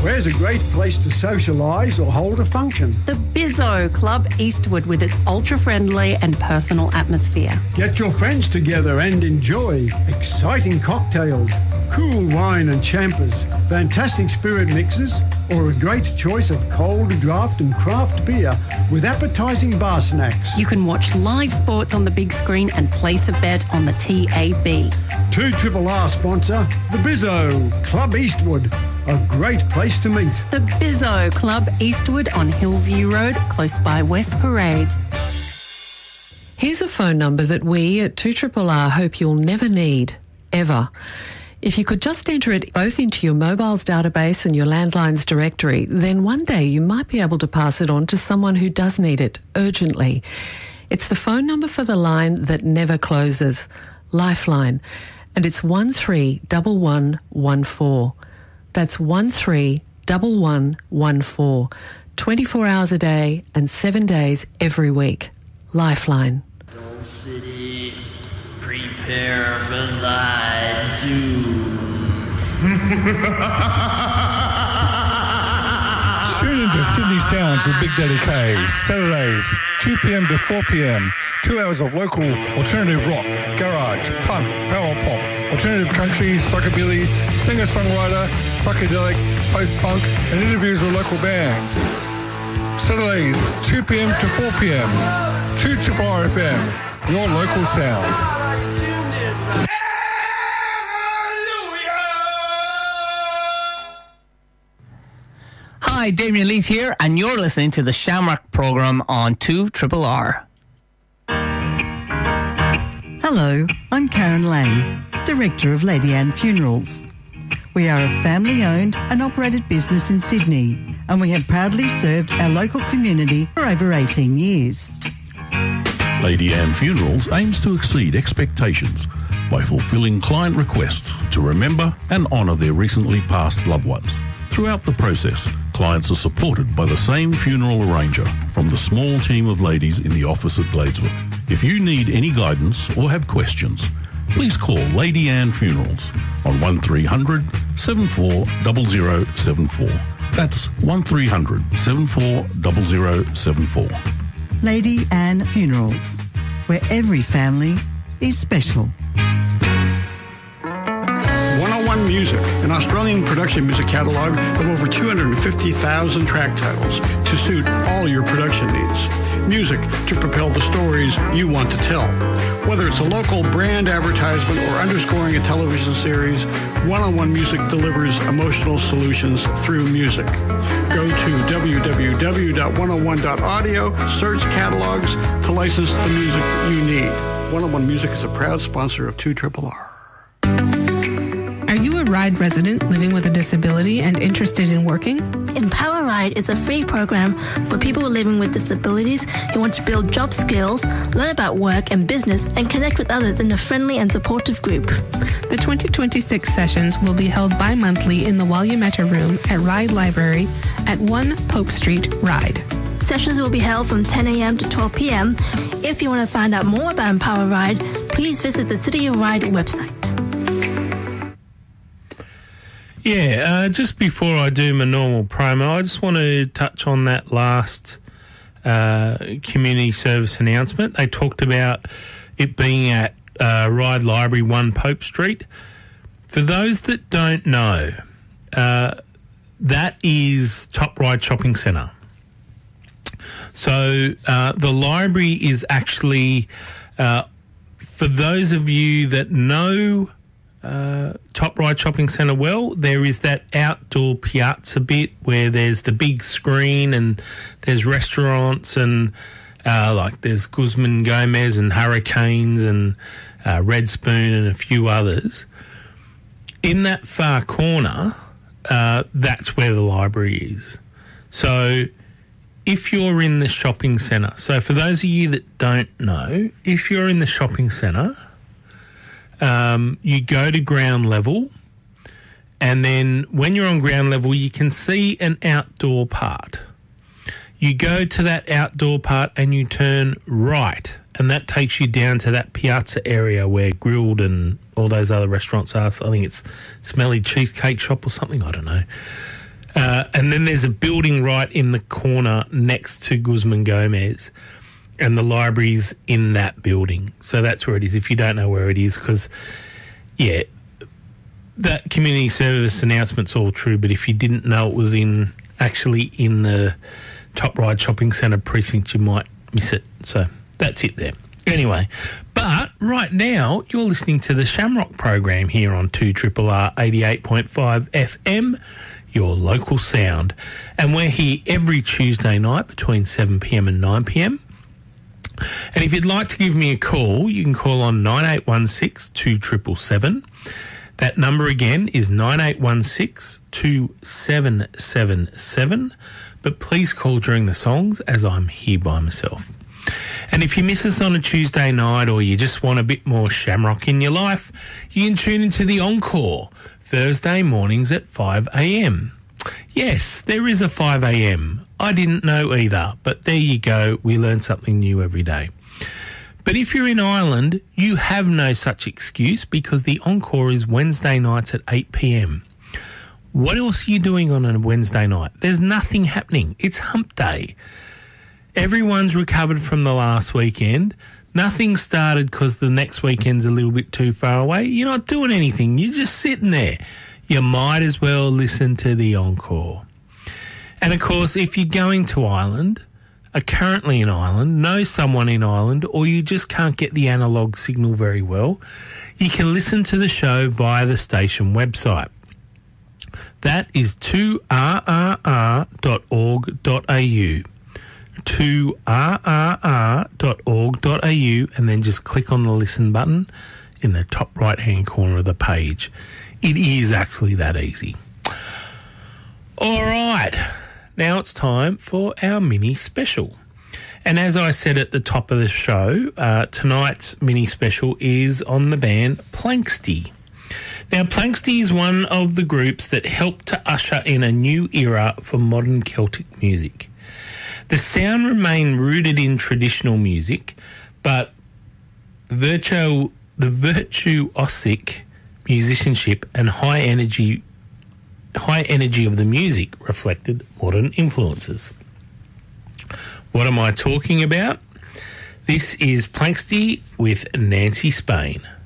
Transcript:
Where's a great place to socialise or hold a function? The Bizzo Club Eastwood with its ultra-friendly and personal atmosphere. Get your friends together and enjoy exciting cocktails, cool wine and champers, fantastic spirit mixes, or a great choice of cold draft and craft beer with appetising bar snacks. You can watch live sports on the big screen and place a bet on the TAB. 2RRR sponsor, the Bizzo Club Eastwood. A great place to meet. The Bizzo Club Eastwood on Hillview Road, close by West Parade. Here's a phone number that we at 2RRR hope you'll never need, ever. If you could just enter it both into your mobile's database and your landline's directory, then one day you might be able to pass it on to someone who does need it urgently. It's the phone number for the line that never closes, Lifeline, and it's 131114. That's 131114. 24 hours a day and 7 days every week. Lifeline. Gold City, prepare for thy doom. Tune into Sydney Sounds with Big Daddy K. Saturdays, 2 p.m. to 4 p.m. 2 hours of local alternative rock, garage, punk, power pop, alternative country, psychobilly, singer-songwriter, psychedelic, post-punk, and interviews with local bands. Saturdays, 2 p.m. to 4 p.m. 2RRR FM, your local sound. Hi, Damien Leith here, and you're listening to the Shamrock programme on 2RRR. Hello, I'm Karen Lang, Director of Lady Anne Funerals. We are a family-owned and operated business in Sydney, and we have proudly served our local community for over 18 years. Lady Anne Funerals aims to exceed expectations by fulfilling client requests to remember and honour their recently passed loved ones. Throughout the process, clients are supported by the same funeral arranger from the small team of ladies in the office at Gladesworth. If you need any guidance or have questions, please call Lady Anne Funerals on 1300 740074. That's 1300 740074. Lady Anne Funerals, where every family is special. 101 Music, an Australian production music catalogue of over 250,000 track titles to suit all your production needs. Music to propel the stories you want to tell. Whether it's a local brand advertisement or underscoring a television series, 101 Music delivers emotional solutions through music. Go to www.101.audio, search catalogs to license the music you need. 101 Music is a proud sponsor of 2RRR. Are you a RIDE resident living with a disability and interested in working? Empower RIDE is a free program for people living with disabilities who want to build job skills, learn about work and business, and connect with others in a friendly and supportive group. The 2026 sessions will be held bi-monthly in the Walyametta Room at RIDE Library at 1 Pope Street, RIDE. Sessions will be held from 10 a.m. to 12 p.m. If you want to find out more about Empower RIDE, please visit the City of RIDE website. Yeah, just before I do my normal promo, I just want to touch on that last community service announcement. They talked about it being at RIDE Library, 1 Pope Street. For those that don't know, that is Top Ryde Shopping Centre. So the library is actually, for those of you that know Top Ryde Shopping Centre well, there is that outdoor piazza bit where there's the big screen and there's restaurants and like there's Guzman Gomez and Hurricanes and Red Spoon and a few others. In that far corner, that's where the library is. So if you're in the shopping centre, so for those of you that don't know, if you're in the shopping centre, you go to ground level, and then when you're on ground level, you can see an outdoor part. You go to that outdoor part and you turn right, and that takes you down to that piazza area where Grilled and all those other restaurants are. So I think it's Smelly Cheesecake Shop or something, I don't know. And then there's a building right in the corner next to Guzman Gomez, and the library's in that building. So that's where it is, if you don't know where it is, because, yeah, that community service announcement's all true, but if you didn't know it was actually in the Top Ride Shopping Centre precinct, you might miss it. So that's it there. Anyway, but right now you're listening to the Shamrock program here on 2RRR 88.5 FM, your local sound. And we're here every Tuesday night between 7pm and 9pm. And if you'd like to give me a call, you can call on 9816 2777. That number again is 9816 2777. But please call during the songs, as I'm here by myself. And if you miss us on a Tuesday night, or you just want a bit more Shamrock in your life, you can tune into the Encore Thursday mornings at 5 a.m. Yes, there is a 5 a.m. I didn't know either, but there you go. We learn something new every day. But if you're in Ireland, you have no such excuse, because the Encore is Wednesday nights at 8 p.m. What else are you doing on a Wednesday night? There's nothing happening. It's hump day. Everyone's recovered from the last weekend. Nothing started because the next weekend's a little bit too far away. You're not doing anything. You're just sitting there. You might as well listen to the Encore. And, of course, if you're going to Ireland, are currently in Ireland, know someone in Ireland, or you just can't get the analogue signal very well, you can listen to the show via the station website. That is 2rrr.org.au. 2rrr.org.au, and then just click on the listen button in the top right hand corner of the page. It is actually that easy. All right, now it's time for our mini special. And as I said at the top of the show, tonight's mini special is on the band Planxty. Now, Planxty is one of the groups that helped to usher in a new era for modern Celtic music. The sound remained rooted in traditional music, but the virtuosic musicianship and high energy of the music reflected modern influences. What am I talking about? This is Planxty with Nancy Spain.